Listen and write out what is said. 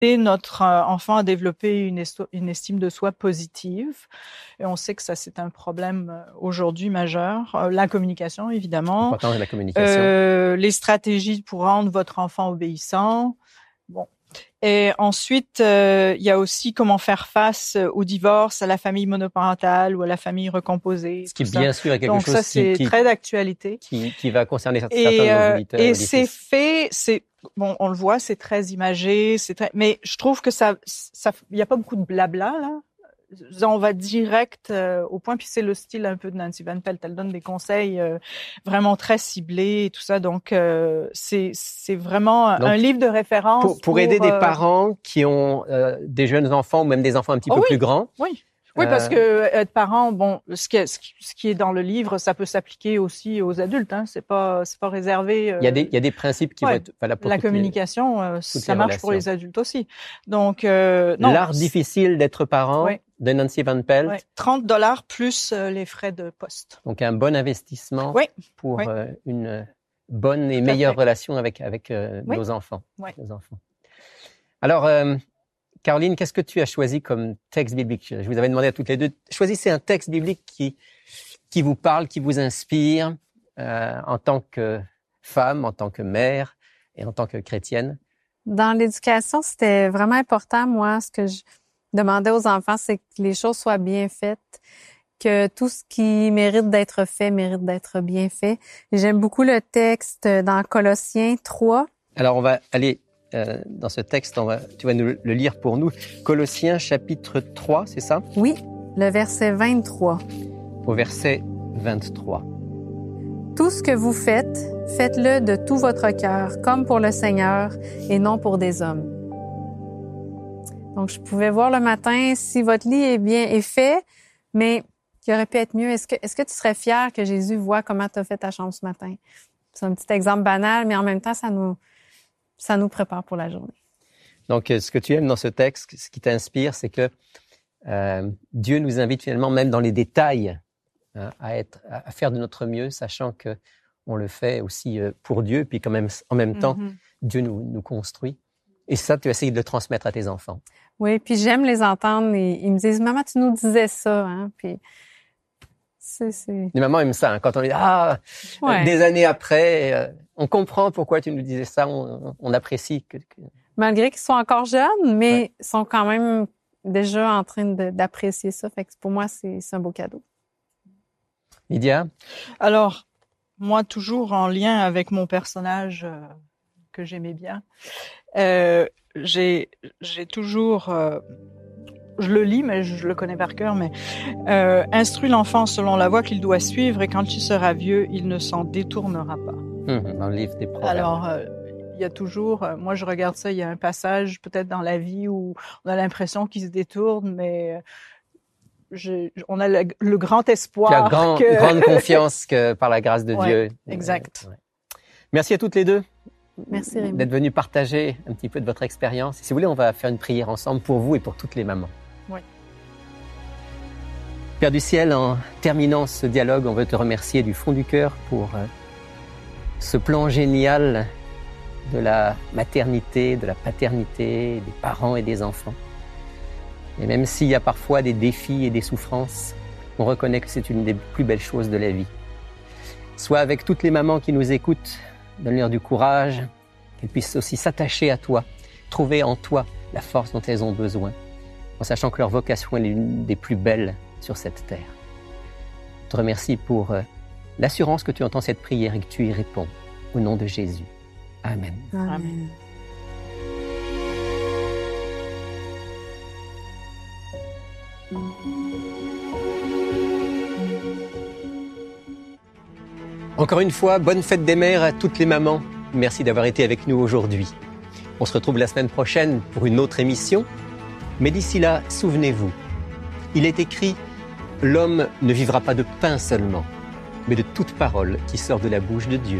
notre enfant à développer une estime de soi positive. Et on sait que ça, c'est un problème aujourd'hui majeur. La communication, évidemment. L'importance de la communication. Les stratégies pour rendre votre enfant obéissant. Bon. Et ensuite, il y a aussi comment faire face au divorce, à la famille monoparentale ou à la famille recomposée. Ce qui, bien sûr, est quelque chose ça, c'est très d'actualité. Qui va concerner certains de nos auditeurs. Et c'est fait, bon, on le voit, c'est très imagé, mais je trouve que ça, il y a pas beaucoup de blabla, là. On va direct au point, puis c'est le style un peu de Nancy Van Pelt. Elle donne des conseils vraiment très ciblés et tout ça. Donc, c'est vraiment un livre de référence. Pour aider des parents qui ont des jeunes enfants ou même des enfants un petit peu plus grands. Oui, parce que être parent, bon, ce qui est dans le livre, ça peut s'appliquer aussi aux adultes. Hein. C'est pas réservé. Il y a des principes qui vont être valables pour la communication. Ça marche pour les adultes aussi. Donc, non. L'art difficile d'être parent de Nancy Van Pelt. Ouais. $30 plus les frais de poste. Donc un bon investissement pour une bonne et meilleure relation avec nos enfants. Nos enfants. Alors. Caroline, qu'est-ce que tu as choisi comme texte biblique? Je vous avais demandé à toutes les deux, choisissez un texte biblique qui vous parle, qui vous inspire en tant que femme, en tant que mère et en tant que chrétienne. Dans l'éducation, c'était vraiment important. Moi, ce que je demandais aux enfants, c'est que les choses soient bien faites, que tout ce qui mérite d'être fait mérite d'être bien fait. Et j'aime beaucoup le texte dans Colossiens 3. Alors, on va aller... dans ce texte, tu vas nous le lire pour nous. Colossiens chapitre 3, c'est ça? Oui, le verset 23. Au verset 23. Tout ce que vous faites, faites-le de tout votre cœur, comme pour le Seigneur et non pour des hommes. Donc, je pouvais voir le matin si votre lit est fait, mais qui aurait pu être mieux. Est-ce que tu serais fier que Jésus voit comment tu as fait ta chambre ce matin? C'est un petit exemple banal, mais en même temps, ça nous prépare pour la journée. Donc, ce que tu aimes dans ce texte, ce qui t'inspire, c'est que Dieu nous invite finalement, même dans les détails, à faire de notre mieux, sachant que on le fait aussi pour Dieu, puis quand même, en même temps, Dieu nous construit. Et ça, tu essayes de le transmettre à tes enfants. Oui, puis j'aime les entendre. Et ils me disent, maman, tu nous disais ça, hein. Puis les mamans aiment ça, hein, quand on dit des années après, on comprend pourquoi tu nous disais ça, on apprécie que... Malgré qu'ils sont encore jeunes, mais ils sont quand même déjà en train d'apprécier ça. Fait que pour moi, c'est un beau cadeau. Lydia? Alors, moi, toujours en lien avec mon personnage que j'aimais bien, j'ai toujours... je le lis, mais je le connais par cœur, mais instruis l'enfant selon la voie qu'il doit suivre et quand il sera vieux, il ne s'en détournera pas. Dans le livre des Proverbes. Alors, il y a toujours, moi je regarde ça, il y a un passage peut-être dans la vie où on a l'impression qu'il se détourne, mais on a le grand espoir. Grande confiance que par la grâce de Dieu. Exact. Merci à toutes les deux. Merci Rémi. D'être venues partager un petit peu de votre expérience. Si vous voulez, on va faire une prière ensemble pour vous et pour toutes les mamans. Oui. Père du ciel, en terminant ce dialogue, on veut te remercier du fond du cœur pour ce plan génial de la maternité, de la paternité, des parents et des enfants. Et même s'il y a parfois des défis et des souffrances, on reconnaît que c'est une des plus belles choses de la vie. Sois avec toutes les mamans qui nous écoutent, donne-leur du courage, qu'elles puissent aussi s'attacher à toi, trouver en toi la force dont elles ont besoin, en sachant que leur vocation est l'une des plus belles sur cette terre. Je te remercie pour l'assurance que tu entends cette prière et que tu y réponds. Au nom de Jésus. Amen. Amen. Encore une fois, bonne fête des mères à toutes les mamans. Merci d'avoir été avec nous aujourd'hui. On se retrouve la semaine prochaine pour une autre émission. Mais d'ici là, souvenez-vous, il est écrit « L'homme ne vivra pas de pain seulement, mais de toute parole qui sort de la bouche de Dieu. »